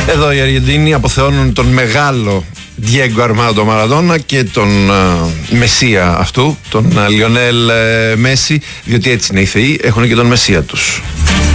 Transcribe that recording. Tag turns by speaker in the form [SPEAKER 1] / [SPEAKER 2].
[SPEAKER 1] Εδώ οι Αργεντίνοι αποθεώνουν τον μεγάλο Διέγκο Αρμάντο Μαραντόνα και τον μεσία αυτού, τον Λιονέλ Μέση, διότι έτσι είναι οι θεοί, έχουν και τον μεσία τους.